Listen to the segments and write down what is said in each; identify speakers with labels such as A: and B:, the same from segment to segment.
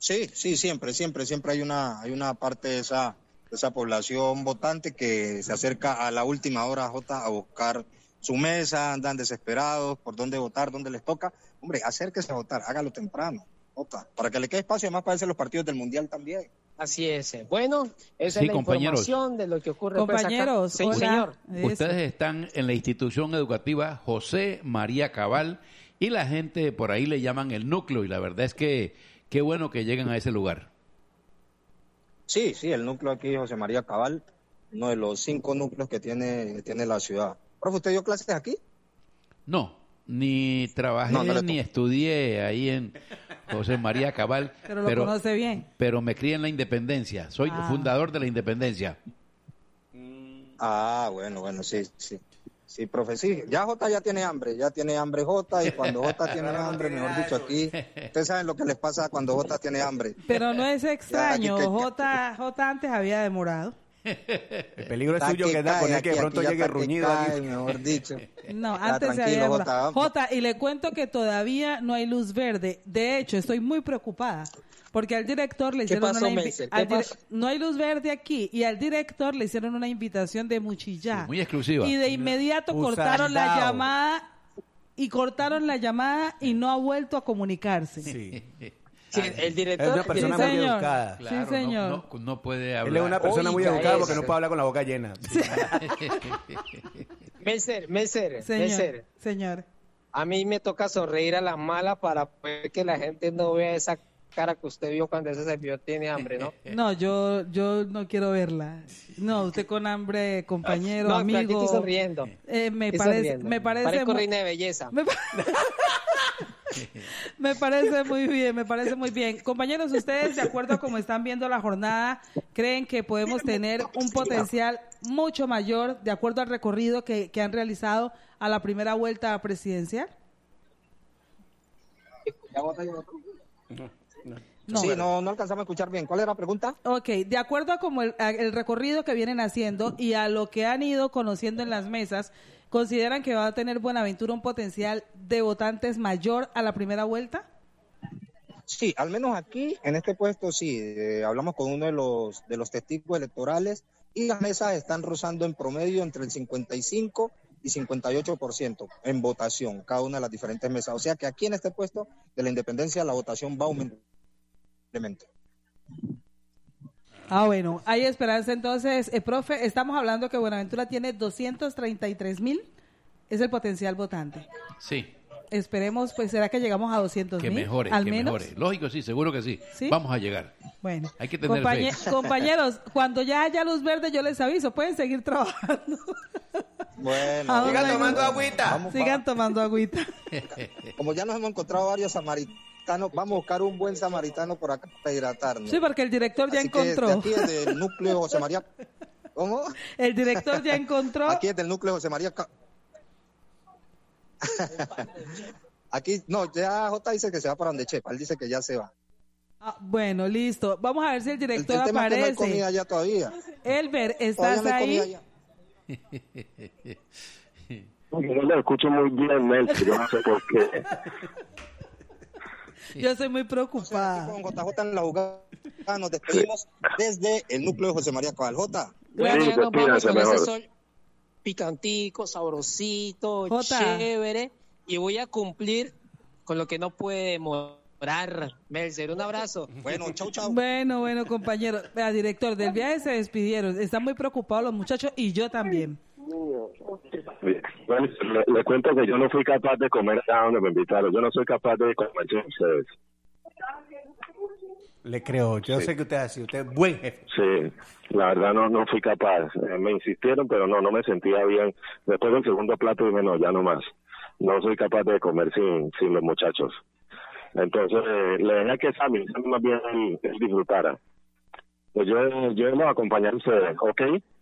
A: Sí, siempre hay una parte de esa población votante que se acerca a la última hora, Jota, a buscar su mesa, andan desesperados por dónde votar, dónde les toca. Hombre, acérquese a votar, hágalo temprano, Jota, para que le quede espacio, además para hacer los partidos del Mundial también.
B: Así es. Bueno, esa
C: Sí,
B: es la información de lo que ocurre.
D: Compañeros,
B: pues, acá. Sí, señor.
C: Ustedes están en la institución educativa José María Cabal y la gente por ahí le llaman el núcleo, y la verdad es que qué bueno que lleguen a ese lugar.
A: Sí, el núcleo aquí, José María Cabal, uno de los 5 núcleos que tiene la ciudad. Profe, ¿usted dio clases aquí?
C: No, ni trabajé ni estudié ahí en José María Cabal.
D: Pero lo conoce bien.
C: Pero me crié en la Independencia, soy fundador de la Independencia.
A: Bueno, sí. Sí, profe, sí, ya Jota ya tiene hambre Jota, y cuando Jota tiene hambre, mejor dicho, aquí, ustedes saben lo que les pasa cuando Jota tiene hambre.
D: Pero no es extraño, Jota antes había demorado.
E: El peligro es suyo, que da con él que de pronto llegue ruñido aquí.
A: Mejor dicho.
D: No, antes se había demorado. Jota, y le cuento que todavía no hay luz verde. De hecho, estoy muy preocupada. Porque al director le hicieron no hay luz verde aquí, y al director le hicieron una invitación de Muchillá.
C: Sí, muy exclusiva.
D: Y de inmediato cortaron la llamada y no ha vuelto a comunicarse.
E: Sí.
B: Sí, el director
E: es una persona muy educada.
C: Claro,
D: sí, señor.
C: No puede hablar.
E: Él es una persona muy educada porque no puede hablar con la boca llena.
D: Sí.
B: Melser.
D: Señor.
B: A mí me toca sonreír a las malas para poder que la gente no vea esa cara que usted vio cuando ese servidor tiene hambre, ¿no?
D: No, yo no quiero verla. No, usted con hambre, compañero, amigo.
B: Aquí estoy sonriendo.
D: Me parece
B: Parezco reina de belleza.
D: Me parece muy bien. Compañeros, ustedes, de acuerdo a cómo están viendo la jornada, ¿creen que podemos tener un potencial mucho mayor de acuerdo al recorrido que han realizado a la primera vuelta presidencial?
A: No alcanzamos a escuchar bien. ¿Cuál era la pregunta?
D: Ok, de acuerdo a como el recorrido que vienen haciendo y a lo que han ido conociendo en las mesas, ¿consideran que va a tener Buenaventura un potencial de votantes mayor a la primera vuelta?
A: Sí, al menos aquí, en este puesto, sí. Hablamos con uno de los testigos electorales y las mesas están rozando en promedio entre el 55 y 58% en votación, cada una de las diferentes mesas. O sea que aquí en este puesto de la Independencia la votación va a aumentar.
D: Bueno, hay esperanza entonces. Profe, estamos hablando que Buenaventura tiene 233,000, es el potencial votante.
C: Sí.
D: Esperemos, pues, ¿será que llegamos a 200,000?
C: Que mejore,
D: al
C: que
D: menos.
C: mejore. Lógico, sí, seguro que sí. Vamos a llegar.
D: Bueno.
C: Hay que tener fe.
D: Compañeros, cuando ya haya luz verde yo les aviso, pueden seguir trabajando.
A: Bueno.
E: Sigan tomando agüita.
D: Sigan tomando agüita.
A: Como ya nos hemos encontrado varios samaritanos, vamos a buscar un buen samaritano por acá para hidratarnos.
D: Sí, porque el director ya
A: Así
D: encontró.
A: Aquí es del núcleo José María. ¿Cómo?
D: El director ya encontró.
A: Aquí es del núcleo José María. Aquí, no, ya Jota dice que se va para donde Chepa, él dice que ya se va.
D: Bueno, listo. Vamos a ver si el director
A: el tema
D: aparece.
A: Es que no hay comida ya todavía.
D: Elber, ¿estás ahí?
F: Yo no lo escucho muy bien, Nelson, yo no sé por qué.
D: Yo soy muy preocupada.
A: Con JJ en la jugada nos despedimos desde el núcleo de José María Cabal. Jota.
B: Bueno, ya nos vamos con ese sol picantico, sabrosito, chévere, y voy a cumplir con lo que no puede demorar. Melser, un abrazo.
A: Bueno, chau.
D: Bueno, compañero. Vea, director, del viaje se despidieron. Están muy preocupados los muchachos y yo también.
F: Bueno, le cuento que yo no fui capaz de comer a donde me invitaron. Yo no soy capaz de comer con ustedes.
E: Le creo. Yo sé que usted es así. Usted es buen jefe.
F: Sí, la verdad no fui capaz. Me insistieron, pero no me sentía bien. Después del segundo plato dije, no, ya no más. No soy capaz de comer sin los muchachos. Entonces, le dejé que Sammy más bien él disfrutara. Pues yo los acompañé a ustedes, ¿ok?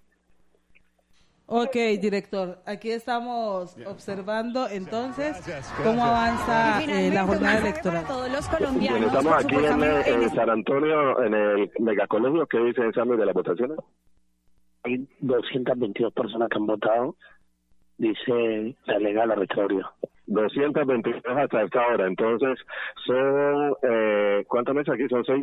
D: Ok, director, aquí estamos observando entonces cómo avanza la jornada electoral.
G: Todos los colombianos.
F: Estamos aquí en San Antonio, en el megacolegio. ¿Qué dice el examen de las votaciones?
H: Hay 222 personas que han votado, dice la legal la recaudatoria.
F: 222 hasta esta hora, entonces son, ¿cuántas mesas aquí? Son 6